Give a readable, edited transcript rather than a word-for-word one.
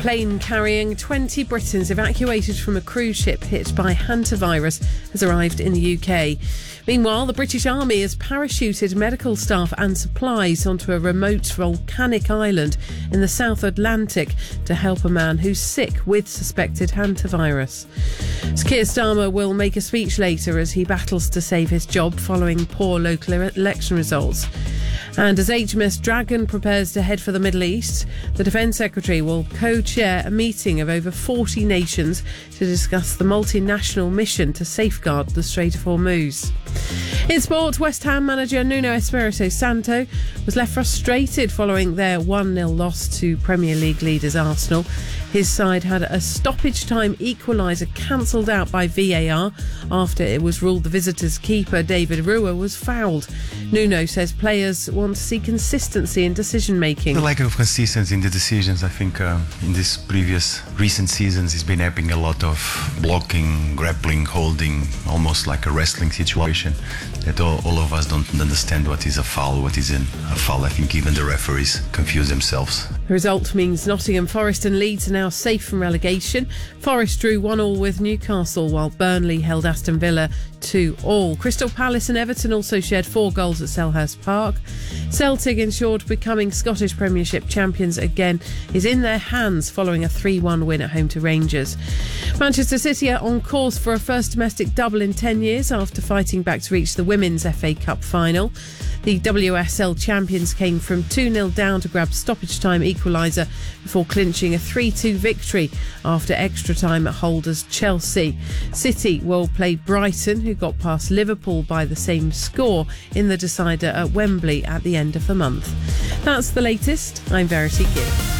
plane carrying 20 Britons evacuated from a cruise ship hit by hantavirus has arrived in the UK. Meanwhile, the British Army has parachuted medical staff and supplies onto a remote volcanic island in the South Atlantic to help a man who's sick with suspected hantavirus. Keir Starmer will make a speech later as he battles to save his job following poor local election results. And as HMS Dragon prepares to head for the Middle East, the Defence Secretary will co-chair a meeting of over 40 nations to discuss the multinational mission to safeguard the Strait of Hormuz. In sport, West Ham manager Nuno Espirito Santo was left frustrated following their 1-0 loss to Premier League leaders Arsenal. His side had a stoppage-time equaliser cancelled out by VAR after it was ruled the visitors' keeper David Rua was fouled. Nuno says players want to see consistency in decision-making. The lack of consistency in the decisions, I think, in these previous recent seasons has been happening a lot of blocking, grappling, holding, almost like a wrestling situation that all of us don't understand what is a foul, what isn't a foul. I think even the referees confuse themselves. The result means Nottingham Forest and Leeds are now safe from relegation. Forest drew 1-1 with Newcastle, while Burnley held Aston Villa 2-2. Crystal Palace and Everton also shared 4 goals at Selhurst Park. Celtic ensured becoming Scottish Premiership champions again is in their hands following a 3-1 win at home to Rangers. Manchester City are on course for a first domestic double in 10 years after fighting back to reach the Women's FA Cup final. The WSL champions came from 2-0 down to grab stoppage-time equaliser before clinching a 3-2 victory after extra time at holders Chelsea. City will play Brighton, who got past Liverpool by the same score, in the decider at Wembley at the end of the month. That's the latest. I'm Verity Gibb.